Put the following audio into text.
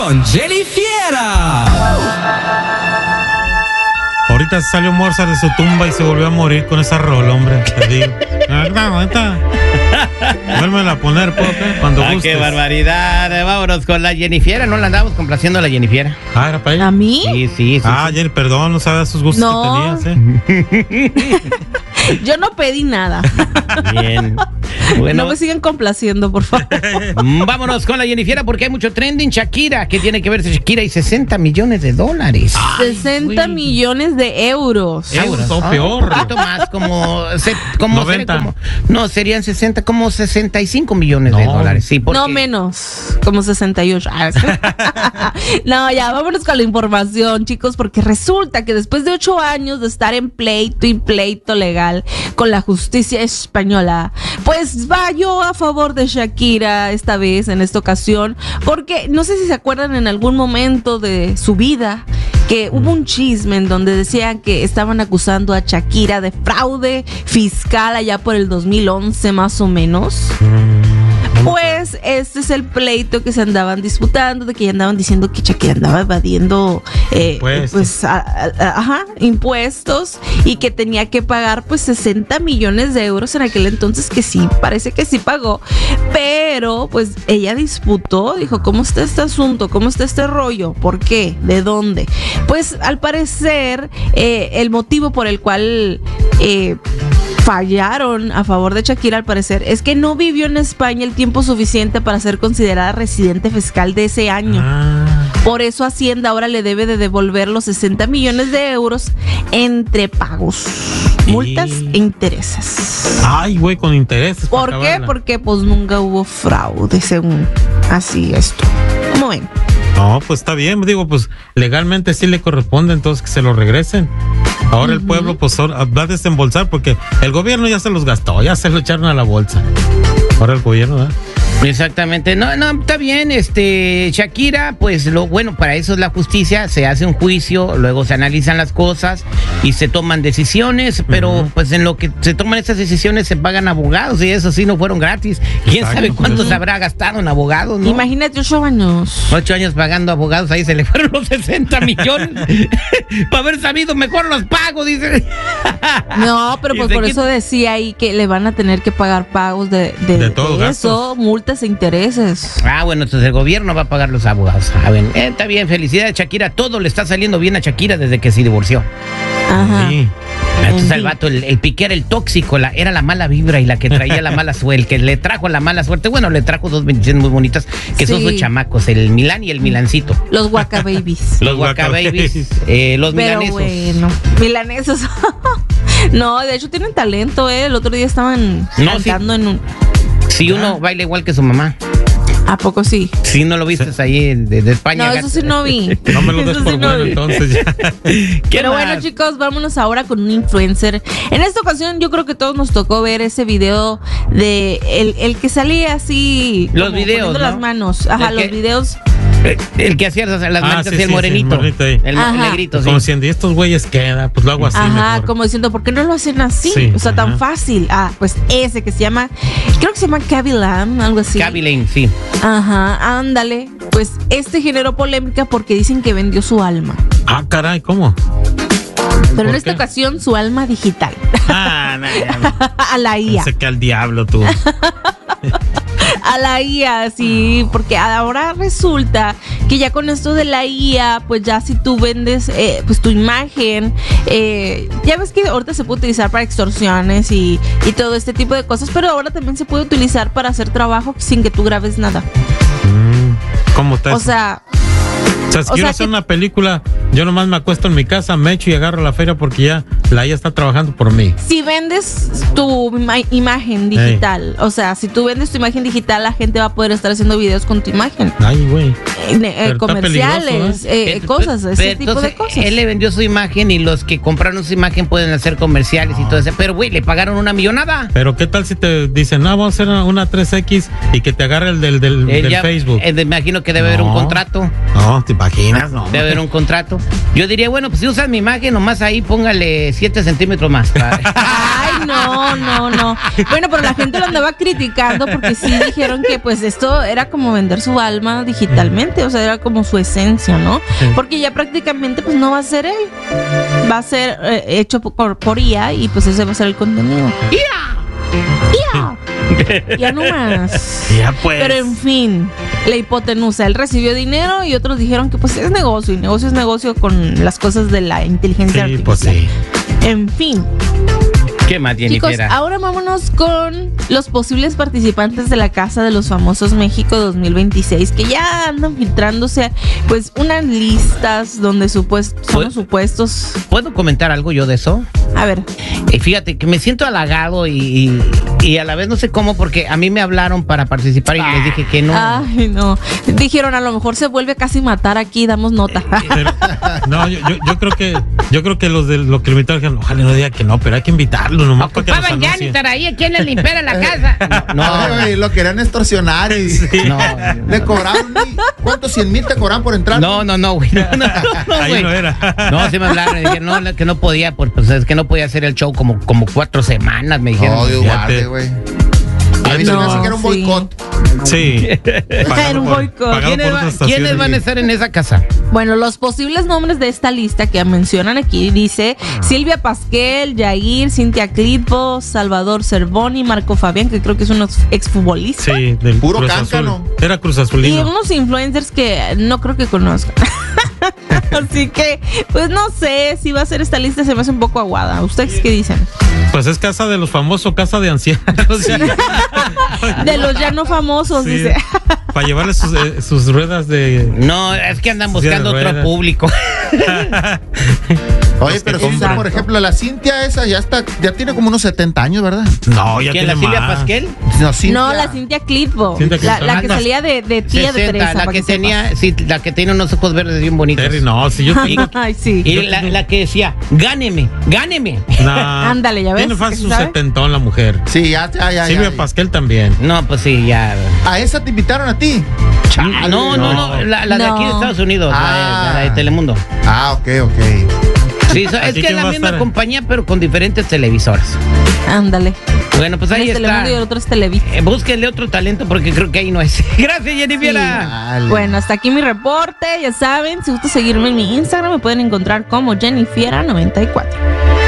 con Jenny Fiera. Ahorita salió Mozart de su tumba y se volvió a morir con esa rola, hombre. Te digo. Vuélvela a poner, Pope, cuando gustes. ¡Qué barbaridad! Vámonos con la Jennifiera. No la andamos complaciendo a la Jennifiera. Ah, ¿era para ella? ¿A mí? Sí. Jenny, perdón, no sabía sus gustos que tenías, Yo no pedí nada. Bien. Bueno, No me sigan complaciendo, por favor. vámonos con la Jennifiera porque hay mucho trending. Shakira, ¿qué tiene que ver Shakira? Y $60 millones. 60 millones de euros. Euros, o peor. Un poquito más, como 90. serían 60, como 65 millones de dólares. Sí, porque... No menos, como 68. No, ya, vámonos con la información, chicos, porque resulta que después de 8 años de estar en pleito y pleito legal con la justicia española, pues falló a favor de Shakira esta vez, en esta ocasión, porque no sé si se acuerdan en algún momento de su vida que hubo un chisme en donde decían que estaban acusando a Shakira de fraude fiscal allá por el 2011 más o menos. Pues este es el pleito que se andaban disputando, de que ya andaban diciendo que Shakira andaba evadiendo impuestos y que tenía que pagar pues 60 millones de euros en aquel entonces, que sí, parece que sí pagó, pero pues ella disputó, dijo, ¿cómo está este asunto? ¿Cómo está este rollo? ¿Por qué? ¿De dónde? Pues al parecer el motivo por el cual fallaron a favor de Shakira, al parecer, es que no vivió en España el tiempo suficiente para ser considerada residente fiscal de ese año. Por eso Hacienda ahora le debe de devolver los 60 millones de euros entre pagos, multas e intereses. Ay, güey, con intereses. ¿Por qué? Porque pues nunca hubo fraude, según así esto. ¿Cómo ven? No, pues está bien, digo, pues legalmente sí le corresponde entonces que se lo regresen. Ahora el pueblo pues va a desembolsar porque el gobierno ya se los gastó, ya se lo echaron a la bolsa. Ahora el gobierno, ¿verdad? Exactamente, no, está bien, Shakira, pues lo bueno, para eso es la justicia, se hace un juicio, luego se analizan las cosas y se toman decisiones, pero pues en lo que se toman esas decisiones se pagan abogados y eso sí no fueron gratis. ¿Quién sabe cuánto se habrá gastado en abogados, no? Imagínate 8 años. 8 años pagando abogados, ahí se le fueron los 60 millones. Para haber sabido mejor los pagos, dice. No, pero pues por eso decía ahí que le van a tener que pagar pagos de todo eso, multas e intereses. Bueno, entonces el gobierno va a pagar los abogados, ¿saben? Está bien, felicidades, Shakira, todo le está saliendo bien a Shakira desde que se divorció. Ajá. Sí. Entonces el vato, el pique era el tóxico, era la mala vibra y la que traía la mala suerte, el que le trajo la mala suerte. Bueno, le trajo 2 bendiciones muy bonitas, que son sus chamacos, el Milán y el Milancito. Los Waka Babies. Los Waka Babies, los milanesos. Bueno, milanesos. No, de hecho tienen talento, el otro día estaban cantando en un... Si uno baila igual que su mamá. ¿A poco sí? Sí, ¿no lo viste ahí de España? No, eso sí no vi. No me lo des por bueno, entonces ya. Pero bueno, chicos, vámonos ahora con un influencer. En esta ocasión yo creo que todos nos tocó ver ese video de el que salía así, los videos, poniendo ¿no? las manos. Ajá, los videos. El que hacía las manitas hacia el morenito. El negrito, sí. Como diciendo, ¿y estos güeyes queda? Pues lo hago así mejor. Como diciendo, ¿por qué no lo hacen así? Sí, o sea, tan fácil. Pues ese que se llama, creo que se llama Khaby Lame, algo así. Khaby Lame, sí. Ajá, ándale. Pues generó polémica porque dicen que vendió su alma. Ah, caray, ¿cómo? Pero en esta ocasión su alma digital. A la IA. Pensé que al diablo tú. A la IA, sí, porque ahora resulta que ya con esto de la IA, pues ya si tú vendes pues tu imagen, ya ves que ahorita se puede utilizar para extorsiones y todo este tipo de cosas, pero ahora también se puede utilizar para hacer trabajo sin que tú grabes nada. ¿Cómo está eso? O sea, si quiero hacer una película, yo nomás me acuesto en mi casa, me echo y agarro la feria porque ya la IA está trabajando por mí. Si vendes tu imagen digital, o sea, si tú vendes tu imagen digital, la gente va a poder estar haciendo videos con tu imagen. Ay, güey. Comerciales, cosas, ese tipo de cosas. Él le vendió su imagen y los que compraron su imagen pueden hacer comerciales y todo eso. Pero, güey, le pagaron una millonada. Pero, ¿qué tal si te dicen, vamos a hacer una 3X y que te agarre el del Facebook? Me imagino que debe haber un contrato. No, ¿te imaginas? No. Debe haber un contrato. Yo diría, bueno, pues si usas mi imagen, nomás ahí póngale 7 centímetros más. Ay, no. Bueno, pero la gente lo andaba criticando porque sí dijeron que pues esto era como vender su alma digitalmente, o sea, era como su esencia, ¿no? Sí. Porque ya prácticamente pues no va a ser él, va a ser hecho por IA y pues ese va a ser el contenido. ¡IA! Ya no más. Ya pues. Pero en fin, la hipotenusa, él recibió dinero y otros dijeron que pues es negocio y negocio es negocio con las cosas de la inteligencia Sí, artificial. pues sí. En fin. ¿Qué más, Chicos, Jennifer? ahora vámonos con los posibles participantes de la Casa de los Famosos México 2026, que ya andan filtrándose pues unas listas donde son supuestos. ¿Puedo comentar algo yo de eso? A ver, Fíjate que me siento halagado y a la vez no sé cómo, porque a mí me hablaron para participar y les dije que no. ay no, dijeron a lo mejor se vuelve casi matar aquí, damos nota. Pero, no, yo creo que los que lo invitaron dijeron, ojalá no diga que no, pero hay que invitarlo nomás para que nos Ocupaban ya anuncie. ni ahí, ¿a quién le limpiara la casa? Ay, güey, lo querían extorsionar y No, le cobraron, ¿cuántos 100,000 te cobraron por entrar? no, güey. No, Ahí güey. no era. No, sí me hablaron y dijeron no, que no podía, pues es que no podía hacer el show como 4 semanas, me dijeron. No, Dios Fíjate. guarde, güey. A mí se me No, hace que era un sí. boicot. Sí. Era un boicot. ¿Quiénes van a estar en esa casa? Bueno, los posibles nombres de esta lista que mencionan aquí dice Silvia Pasquel, Yair, Cintia Clitbo, Salvador Cervoni, Marco Fabián, que creo que es un exfutbolista. Sí, del Puro Cruz cáncano. Azul. Era Cruz Y Azulino. unos influencers que no creo que conozcan. Así que, pues no sé si va a ser esta lista, se me hace un poco aguada. ¿Ustedes qué dicen? Pues es casa de los famosos, casa de ancianos. De los ya no famosos, Sí. dice. Para llevarle sus ruedas de. No, es que andan Silla de buscando otro ruedas. público. Oye, Los pero que sí, compran. por ejemplo, la Cintia esa ya tiene como unos 70 años, ¿verdad? No, ya ¿Quién, tiene la Silvia más. Pasquel? No, Cintia. No, la Cintia Clitbo. Cintia La, Clitbo. la que Anda. salía de tía de 60, Teresa. la para que sepas. tenía, sí, la que tiene unos ojos verdes bien bonitos. Terry, no, si yo tengo. Ay, sí. Y la que decía, gáneme. No. Ándale, ya ves, Tiene fácil ¿qué su sabe? setentón la mujer. Sí, ya. Silvia Pasquel también. No, pues sí, ya. ¿A esa te invitaron a ti? No, la de aquí de No. Estados Unidos, la de Telemundo. Ah, ok. Sí, es Aquí que es quién la va a misma estar. compañía, pero con diferentes televisoras. Ándale. Bueno, pues ahí Uno es está. Telemundo y el otro es Televisa. Búsquenle otro talento porque creo que ahí no es. Gracias, Jennifer. Dale. Bueno, hasta aquí mi reporte. Ya saben, si gusta seguirme en mi Instagram, me pueden encontrar como Jennifiera94.